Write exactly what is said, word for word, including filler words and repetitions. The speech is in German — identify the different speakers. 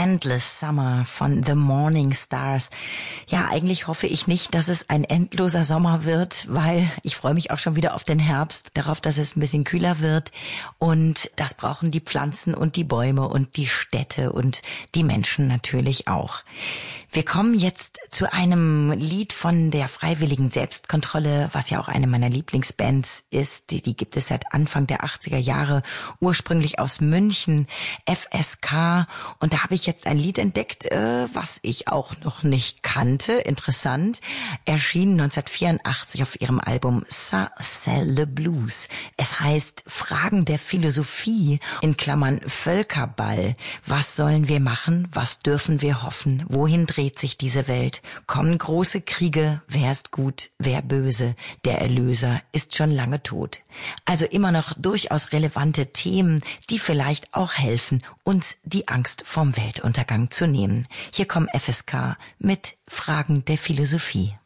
Speaker 1: Endless Summer von The Morning Stars. Ja, eigentlich hoffe ich nicht, dass es ein endloser Sommer wird, weil ich freue mich auch schon wieder auf den Herbst, darauf, dass es ein bisschen kühler wird. Und das brauchen die Pflanzen und die Bäume und die Städte und die Menschen natürlich auch. Wir kommen jetzt zu einem Lied von der Freiwilligen Selbstkontrolle, was ja auch eine meiner Lieblingsbands ist. Die, die gibt es seit Anfang der achtziger Jahre, ursprünglich aus München, F S K. Und da habe ich jetzt ein Lied entdeckt, äh, was ich auch noch nicht kannte. Interessant. Erschien neunzehnhundertvierundachtzig auf ihrem Album Ça c'est le Blues. Es heißt Fragen der Philosophie, in Klammern Völkerball. Was sollen wir machen? Was dürfen wir hoffen? Wohin dreht sich diese Welt? Kommen große Kriege? Wer ist gut? Wer böse? Der Erlöser ist schon lange tot. Also immer noch durchaus relevante Themen, die vielleicht auch helfen, uns die Angst vom Weltuntergang zu nehmen. Hier kommen F S K mit Fragen der Philosophie.